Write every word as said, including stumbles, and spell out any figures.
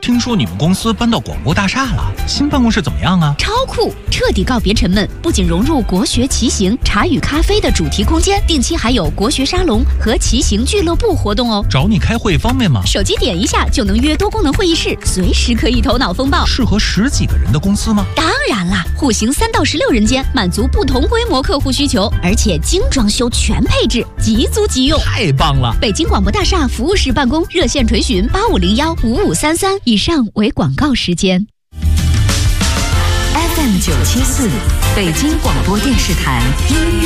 听说你们公司搬到广播大厦了，新办公室怎么样啊？ 超酷，彻底告别沉闷，不仅融入国学骑行、茶与咖啡的主题空间，定期还有国学沙龙和骑行俱乐部活动哦。 找你开会方便吗？ 手机点一下就能约多功能会议室，随时可以头脑风暴。 适合十几个人的公司吗？ 当然啦，户型三到十六人间，满足不同规模客户需求，而且精装修全配置，即租即用， 太棒了！ 北京广播大厦服务室办公，热线垂询八五零幺五五三三，以上为广告时间。 F M 九七四，北京广播电视台音乐。